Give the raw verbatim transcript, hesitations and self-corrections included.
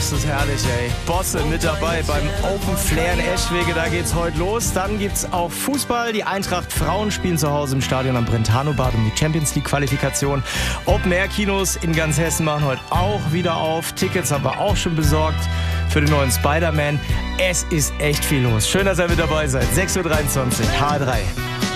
ist das herrlich, ey. Bosse mit dabei beim Open Flair in Eschwege, da geht's heute los. Dann gibt's auch Fußball. Die Eintracht Frauen spielen zu Hause im Stadion am Brentano-Bad um die Champions League-Qualifikation. Open-Air-Kinos in ganz Hessen machen heute auch wieder auf. Tickets haben wir auch schon besorgt für den neuen Spider-Man. Es ist echt viel los. Schön, dass ihr mit dabei seid. sechs Uhr dreiundzwanzig, H drei.